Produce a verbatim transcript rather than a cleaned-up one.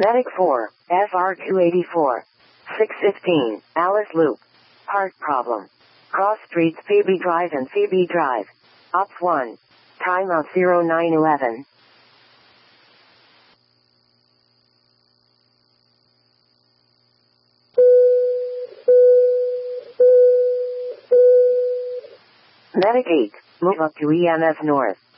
Medic four, F R two eighty-four. six fifteen, Alice Loop. Heart problem. Cross streets Phoebe Drive and Phoebe Drive. Op one. Time of zero nine eleven. Medic eight, move up to E M F North.